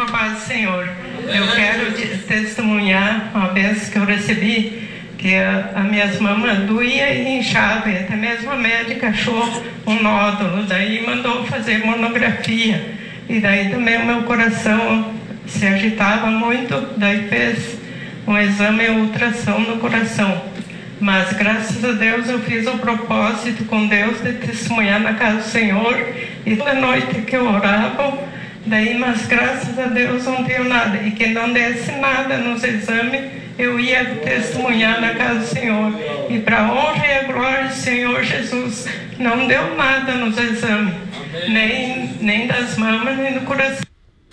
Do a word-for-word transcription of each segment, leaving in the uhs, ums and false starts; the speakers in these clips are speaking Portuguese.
paz do Senhor. Eu quero de- testemunhar uma bênção que eu recebi, que a, a minhas mamas doía e inchava, e até mesmo a médica achou um nódulo, daí mandou fazer monografia, e daí também o meu coração se agitava muito, daí fez um exame e ultrassom no coração. Mas graças a Deus eu fiz o propósito com Deus de testemunhar na casa do Senhor, e toda noite que eu orava, daí, mas graças a Deus não deu nada, e que não desse nada nos exames, eu ia testemunhar na casa do Senhor, e para a honra e a glória do Senhor Jesus, não deu nada nos exames, nem, nem das mamas, nem do coração.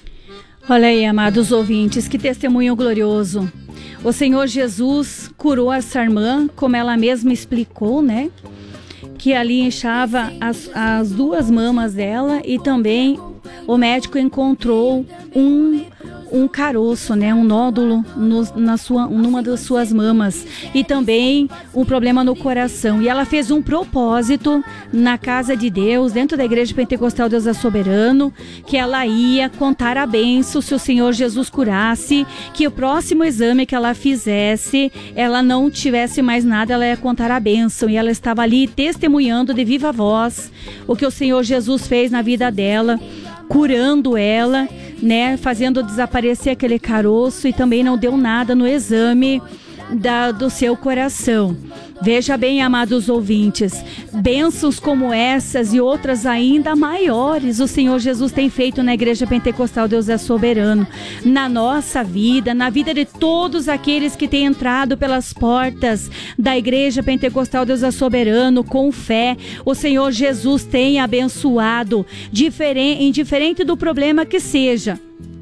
Olha aí, amados ouvintes, que testemunho glorioso. O Senhor Jesus curou essa irmã, como ela mesma explicou, né? Que ali inchava as, as duas mamas dela, e também o médico encontrou um, um caroço, né? Um nódulo no, na sua, numa das suas mamas, e também um problema no coração. E ela fez um propósito na casa de Deus, dentro da Igreja Pentecostal Deus é Soberano, que ela ia contar a bênção se o Senhor Jesus curasse, que o próximo exame que ela fizesse, ela não tivesse mais nada, ela ia contar a bênção. E ela estava ali testemunhando de viva voz o que o Senhor Jesus fez na vida dela, curando ela, né, fazendo desaparecer aquele caroço, e também não deu nada no exame da, do seu coração. Veja bem, amados ouvintes, bênçãos como essas e outras ainda maiores o Senhor Jesus tem feito na Igreja Pentecostal Deus é Soberano, na nossa vida, na vida de todos aqueles que têm entrado pelas portas da Igreja Pentecostal Deus é Soberano com fé. O Senhor Jesus tem abençoado, diferente, indiferente do problema que seja.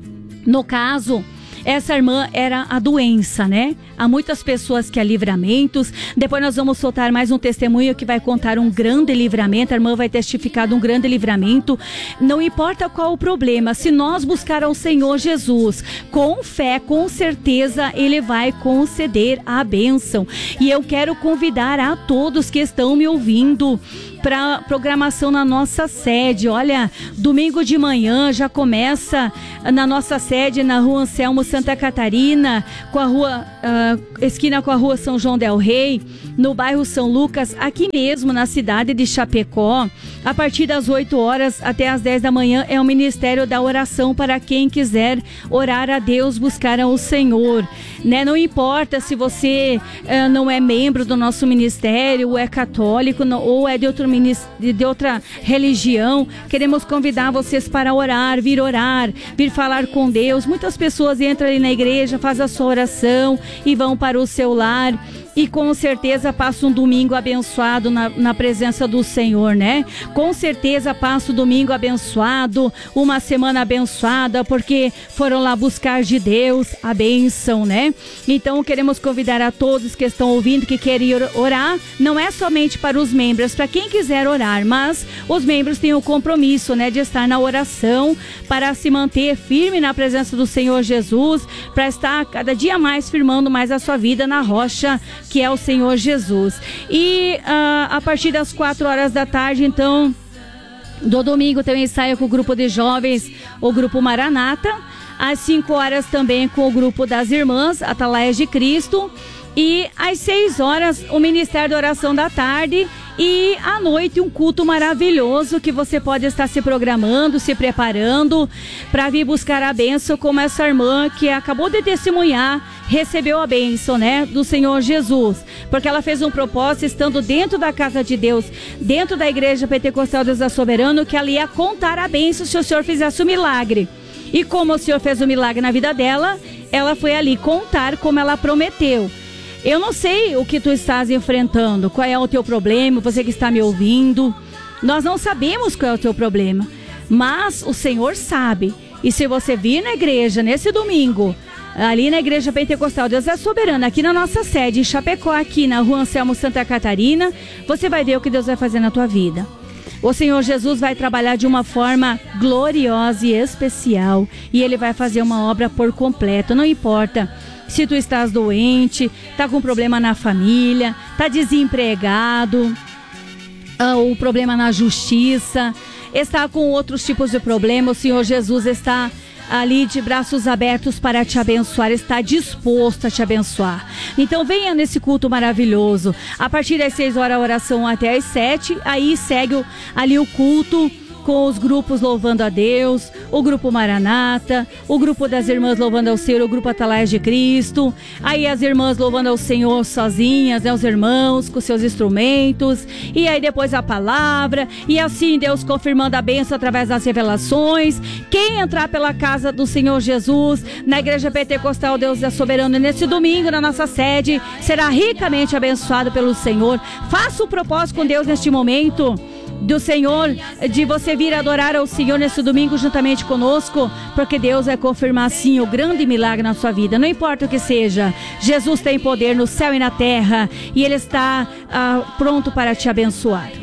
No caso, essa irmã era a doença, né? Há muitas pessoas que há livramentos. Depois nós vamos soltar mais um testemunho que vai contar um grande livramento. A irmã vai testificar de um grande livramento. Não importa qual o problema, se nós buscar ao Senhor Jesus com fé, com certeza Ele vai conceder a bênção. E eu quero convidar a todos que estão me ouvindo para programação na nossa sede. Olha, domingo de manhã já começa na nossa sede, na rua Anselmo Santa Catarina, com a rua, uh, esquina com a rua São João del Rei, no bairro São Lucas, aqui mesmo na cidade de Chapecó. A partir das oito horas até as dez da manhã é o Ministério da Oração para quem quiser orar a Deus, buscar ao Senhor, né? Não importa se você uh, não é membro do nosso ministério, ou é católico, não, ou é de outro de outra religião, queremos convidar vocês para orar, vir orar, vir falar com Deus. Muitas pessoas entram ali na igreja, fazem a sua oração e vão para o seu lar, e com certeza passa um domingo abençoado na, na presença do Senhor, né? Com certeza passa o domingo abençoado, uma semana abençoada, porque foram lá buscar de Deus a bênção, né? Então queremos convidar a todos que estão ouvindo, que querem orar, não é somente para os membros, para quem quiser orar, mas os membros têm o compromisso, né, de estar na oração, para se manter firme na presença do Senhor Jesus, para estar cada dia mais firmando mais a sua vida na rocha que é o Senhor Jesus. E uh, a partir das quatro horas da tarde, então, do domingo, tem um ensaio com o grupo de jovens, o grupo Maranata. Às cinco horas também com o grupo das irmãs Atalaias de Cristo. E às seis horas, o Ministério da Oração da Tarde. E à noite, um culto maravilhoso que você pode estar se programando, se preparando para vir buscar a bênção, como essa irmã que acabou de testemunhar, recebeu a bênção, né, do Senhor Jesus, porque ela fez um propósito estando dentro da casa de Deus, dentro da Igreja Pentecostal Deus é Soberano, que ela ia contar a bênção se o Senhor fizesse o milagre. E como o Senhor fez o milagre na vida dela, ela foi ali contar como ela prometeu. Eu não sei o que tu estás enfrentando, qual é o teu problema, você que está me ouvindo. Nós não sabemos qual é o teu problema, mas o Senhor sabe. E se você vir na igreja nesse domingo, ali na Igreja Pentecostal Deus é Soberano, aqui na nossa sede, em Chapecó, aqui na rua Anselmo Santa Catarina, você vai ver o que Deus vai fazer na tua vida. O Senhor Jesus vai trabalhar de uma forma gloriosa e especial, e Ele vai fazer uma obra por completo. Não importa se tu estás doente, tá com problema na família, tá desempregado, ah, o problema na justiça, está com outros tipos de problemas, o Senhor Jesus está ali de braços abertos para te abençoar, está disposto a te abençoar. Então venha nesse culto maravilhoso. A partir das seis horas a oração até as sete, aí segue ali o culto com os grupos louvando a Deus, o grupo Maranata, o grupo das irmãs louvando ao Senhor, o grupo Atalaias de Cristo, aí as irmãs louvando ao Senhor sozinhas, né, os irmãos com seus instrumentos, e aí depois a palavra, e assim Deus confirmando a bênção através das revelações. Quem entrar pela casa do Senhor Jesus, na Igreja Pentecostal Deus é Soberano, nesse domingo na nossa sede, será ricamente abençoado pelo Senhor. Faça o propósito com Deus neste momento, do Senhor, de você vir adorar ao Senhor nesse domingo juntamente conosco, porque Deus vai confirmar sim o grande milagre na sua vida. Não importa o que seja, Jesus tem poder no céu e na terra, e Ele está ah, pronto para te abençoar.